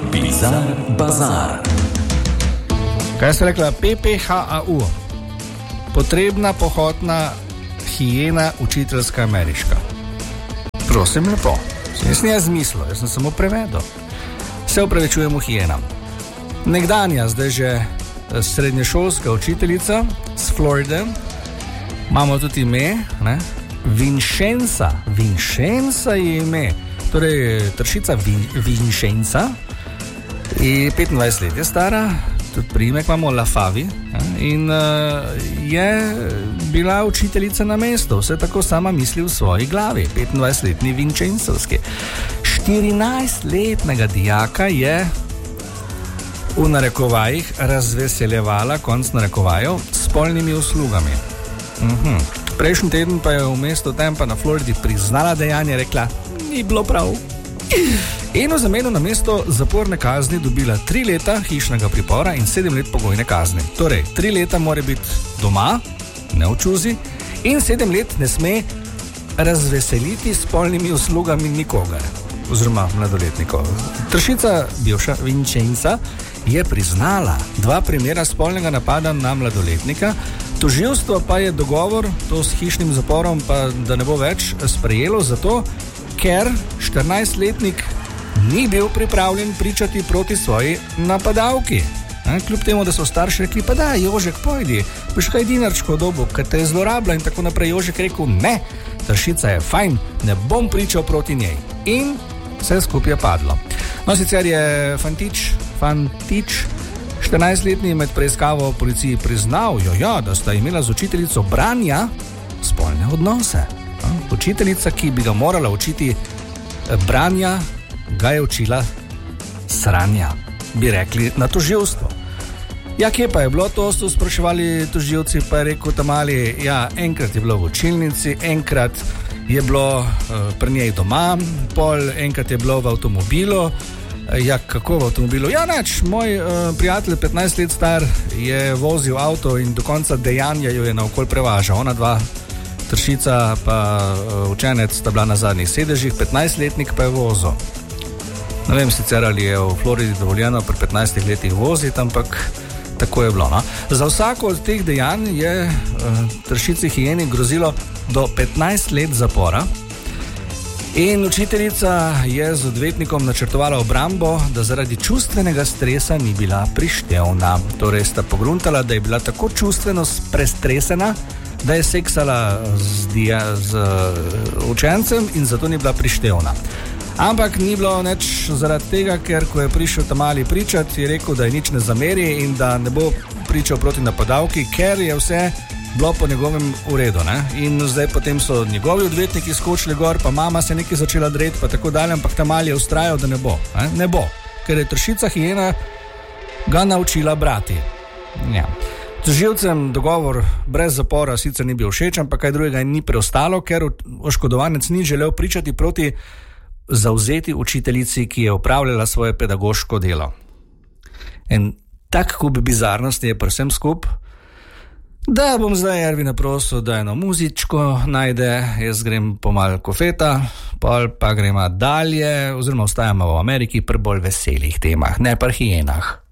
Bizar Bazar. Kaj se rekla? PPHAU. Potrebna pohotna hijena učiteljska ameriška. Prosim lepo. Jaz nisem zmislil, jaz sem samo prevedel. Se upravičujemo hijenam. Nekdanja, zdaj že srednješolska učiteljica z Floride, imamo tudi ime, ne? Vincenza. Vincenza je ime. Torej, Tršica Vincenza. In 25 let je stara, tudi priimek imamo Lafavi, in je bila učiteljica na mestu, vse tako sama misli v svoji glavi. 25-letni Vincenzovski. 14-letnega dijaka je v narekovajih razveseljevala, konc narekovajev, s spolnimi uslugami. Prejšnji teden pa je v mestu Tampa na Floridi priznala dejanje, rekla, ni bilo prav. In v zameno na mesto zaporne kazni dobila 3 leta hišnega pripora in 7 let pogojne kazni. Torej, 3 leta mora biti doma, ne v čuzi, in 7 let ne sme razveseliti s spolnimi uslugami nikogar, oziroma mladoletnikov. Tršica, bivša Vincenza, je priznala 2 primera spolnega napada na mladoletnika, tožilstvo pa je dogovor, to s hišnim zaporom pa da ne bo več, sprejelo zato, ker 14-letnik ni bil pripravljen pričati proti svoji napadalki. Kljub temu, da so starši rekli, pa da, Jožek, pojdi, boš kaj dinarčko dobil, ker te je zlorabila in tako naprej. Jožek rekel, ne, Tršica je fajn, ne bom pričal proti njej. In vse skupaj je padlo. No, sicer je fantič, 14-letni med preiskavo policiji priznal, da sta imela z učiteljico branja spolne odnose. Učiteljica, ki bi ga morala učiti branja, ga je učila sranja, bi rekli na tožilstvo. Ja, kje pa je bilo to, so spraševali tožilci, pa je rekel tamali, enkrat je bilo v učilnici, enkrat je bilo pri njej doma, enkrat je bilo v avtomobilu. Ja, kako v avtomobilu? Ja, nič, moj prijatelj, 15 let star, je vozil avto in do konca dejanja jo je naokol prevažal. Ona dva, Tršica pa učenec, sta bila na zadnjih sedežih, 15-letnik pa je vozil. Ne vem sicer, ali je v Floridi dovoljeno pri 15 letih voziti, ampak tako je bilo. No? Za vsako od teh dejanj je Tršici hijeni grozilo do 15 let zapora. In učiteljica je z odvetnikom načrtovala obrambo, da zaradi čustvenega stresa ni bila prištevna. Torej sta pogruntala, da je bila tako čustveno prestresena, da je seksala z učencem in zato ni bila prištevna. Ampak ni bilo nič zaradi tega, ker ko je prišel tamali pričati, je rekel, da je nič ne zameri in da ne bo pričal proti napadalki, ker je vse bilo po njegovem uredu. In zdaj potem so njegovi odvetniki skočili gor, pa mama se nekaj začela dreti, pa tako dalje, ampak tamali je ustrajal, da ne bo. Ne bo, ker je Tršica hijena ga naučila brati. Ja. Tožilcem dogovor brez zapora sicer ni bil všeč, ampak kaj drugega ni preostalo, ker oškodovanec ni želel pričati proti zavzeti učiteljici, ki je opravljala svoje pedagoško delo. In tak kup bizarnosti je pri vsem skup, da bom zdaj Ervina prosil, da eno muzičko najde, jaz grem po malo kofeta, pol pa gremo dalje, oziroma ostajamo v Ameriki pri bolj veselih temah, ne pri hijenah.